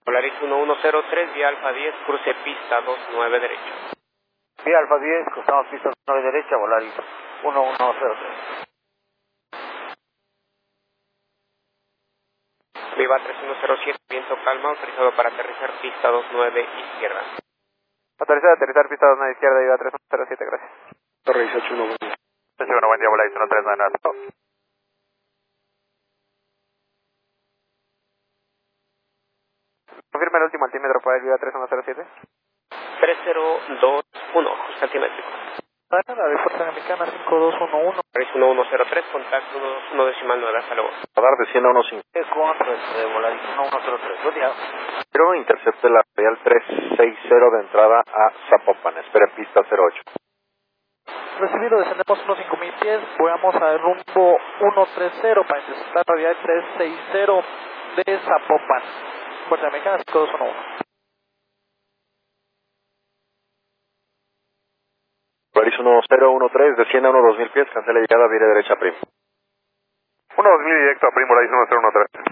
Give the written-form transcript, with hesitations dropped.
Polaris 1103, vía Alfa 10, cruce pista 29 derecha. Vía Alfa 10, cruzamos pista 9 derecha, Volaris 1103. Viva 3107, viento calma, autorizado para aterrizar pista 29 izquierda. Autorizado a aterrizar pista 29 izquierda, Viva 3107, gracias. Torre 181, buen día. Buen día, Volaris 1399. Confirma el último altímetro para el Viva 3107. 3021, ajuste altimétrico. La de Fuerza Americana 5211. Polaris 1103, contacto 121.9, hasta luego. Radar de 100 a 15. Es con Volaris 1103. Buen día. Pero intercepte la Real 360 de entrada a Zapopan. Espera en pista 08. Recibido, descendemos unos 5000 pies, volamos al rumbo 130 para interceptar radial 360 de Zapopan. Fuerza Americana 5211. Polaris 1013 de 100 a 2000 pies. Cancela llegada, vía derecha prim. 2000 directo a Prim, Volaris 1013.